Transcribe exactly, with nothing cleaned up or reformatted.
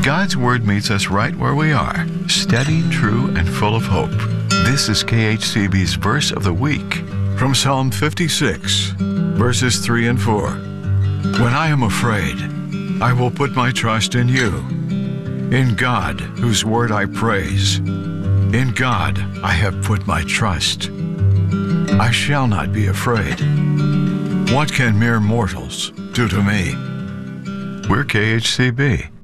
God's Word meets us right where we are, steady, true, and full of hope. This is K H C B's Verse of the Week from Psalm fifty-six, verses three and four. When I am afraid, I will put my trust in you. In God, whose word I praise. In God I have put my trust. I shall not be afraid. What can mere mortals do to me? We're K H C B.